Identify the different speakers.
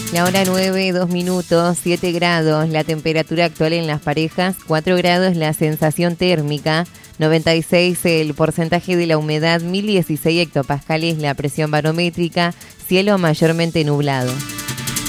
Speaker 1: La hora 9, 2 minutos, 7 grados, la temperatura actual en las parejas, 4 grados la sensación térmica, 96 el porcentaje de la humedad, 1016 hectopascales la presión barométrica, cielo mayormente nublado.